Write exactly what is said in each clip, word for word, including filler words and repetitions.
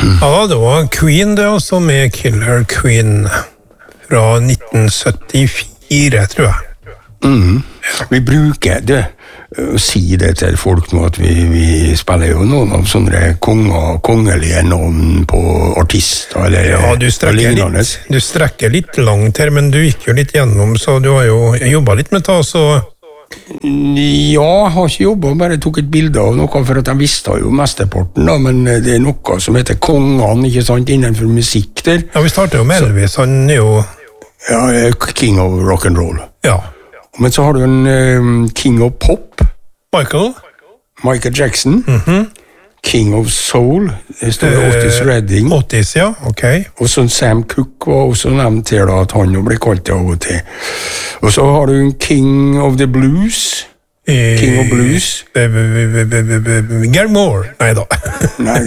Ja, det var Queen det også, med Killer Queen fra nitten syttifire, tror jeg. Mm. Vi bruker det å si det til folk nå, at vi, vi spiller jo noen av sånne konger, kongelige navn på artister, eller ja, du strekker, litt, du strekker litt langt her, men du gikk jo litt gjennom, så du har jo jobbet litt med det, så... Ja, jeg har ikke jobbet, bare tok et bilde av noe, for at jeg visste jo mesteparten, da, men det er noe som heter kongene, ikke sant, innenfor musikk der. Ja, vi starter jo med Elvis, han er jo... Ja, King of Rock'n'Roll. Ja. Men så har du en um, King of Pop. Michael. Michael Jackson. Mhm. King of Soul. Det står uh, Otis Redding. Otis, ja, ok. Og så Sam Cooke var også nevnt her da, at han jo ble kalt det av og til. Og så har du en King of the Blues. Eh, King of Blues. Gary Moore. Nei da. Nei,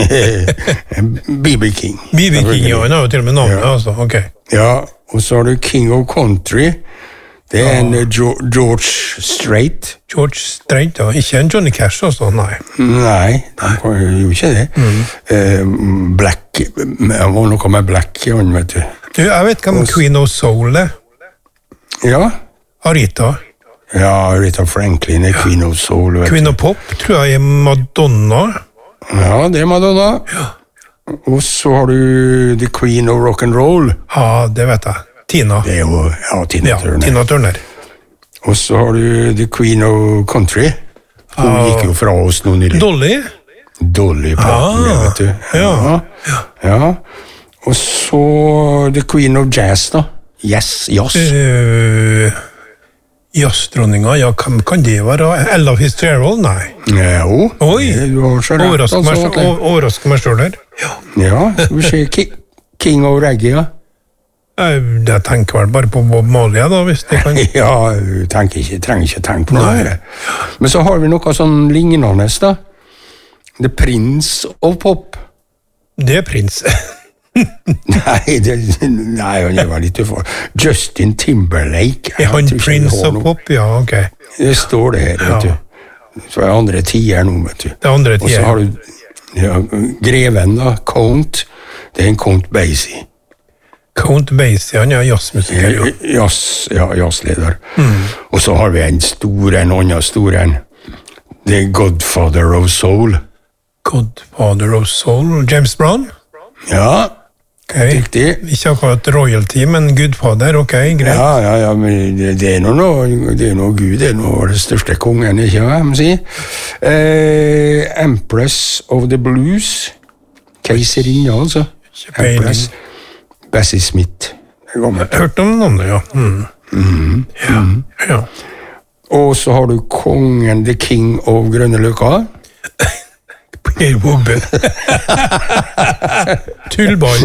B B King. B B King, ja, han har jo til og med navnet, ja. Altså, ok. Ja, og så har du King of Country. Det er en uh, George Strait. George Strait, ja. Ikke en Johnny Cash også, nei. Nei, de kan jo ikke det. Mm. Uh, Black, det var noe med Black i hånden, vet du. Du, jeg vet hvem Queen of Soul er. Ja. Arita. Ja, Arita Franklin er Queen of Soul, vet Queen du. of Pop, tror jeg er Madonna. Ja, det er Madonna. Ja. Og så har du The Queen of Rock'n'Roll. Ja, det vet jeg. Tina. Det er jo, ja, Tina ja, Turner. Tina Turner. Og så har du The Queen of Country. Hun ah. gikk jo fra oss nå nylig. Dolly? Dolly Parton, ah. vet du. Ja. Ja. ja. Og så The Queen of Jazz, da. Yes, jazz. Uh, Jazzdronninga, ja, kan, kan det være Ella Fitzgerald? Nei. Ja, jo. Oi, overrasker meg selv her. Ja, ja, skal vi se. King, King of Reggae, ja. Jeg tenker vel bare på Bob Marley, da, hvis det kan... Ja, jeg tenker ikke, trenger ikke tenke på noe. Men så har vi noe sånn lignende, da. The Prince of Pop. Det er prins. nei, det, nei, han er vel litt ufor. Justin Timberlake. Er han Prince of Pop? Ja, ok. Det står det her, vet ja. du. Så er det andre tider nå, vet du. Det er andre tider. Og så har du ja, greven, da, Count. Det er en Count Basie. Count Basie, han er jazzmusiker, jo. Jazz, ja, jazzleder. Mm. Og så har vi en stor, en annen stor en. The Godfather of Soul. Godfather of Soul, James Brown? Ja, okay. riktig. Ikke akkurat royalty, men Gudfader, ok, greit. Ja, ja, ja, men det, det er noe, det er noe Gud, det er noe det største kongen, ikke hva jeg må si. Uh, Empress of the Blues. Keiserinja, altså. Empress. Bessie Smith. Hørt om noen, ja. Mm. Mm. Ja. Mm. ja. Og så har du kongen, the king of Grønne Løkka. Per Bobbe. Tullball.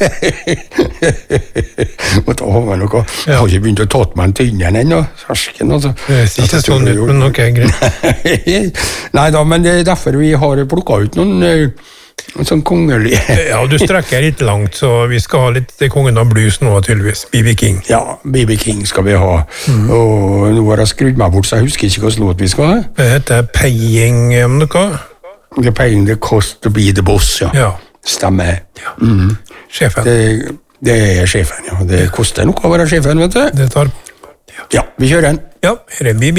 Måtte ha meg noe. Jeg har ikke begynt å tatt meg en tynnen ennå. Fersken, altså. Det er ikke sånn ut, men ok, greit. Nei da, men det er derfor vi har plukket ut noen... En sånn kongelig. Ja, du strekker litt langt, så vi skal ha litt kongen av blues nå, tydeligvis. B B King. Ja, B B King skal vi ha. Mm. Og nå har jeg skrudd meg bort, så jeg husker ikke hva låt vi skal ha. Det heter Paying, om noe? The Paying the Cost to be the Boss, ja. ja. Stemmer. Ja. Mm. Sjefen. Det, det er sjefen, ja. Det koster noe å være sjefen, vet du. Det tar... Ja, ja vi kjører den. Ja, her er B B